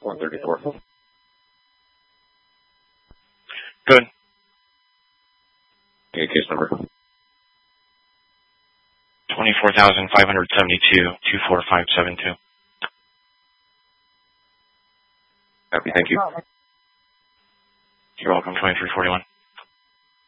134. Good. Okay, case number. 24,572, 24572. Happy, thank you. You're welcome, 2341.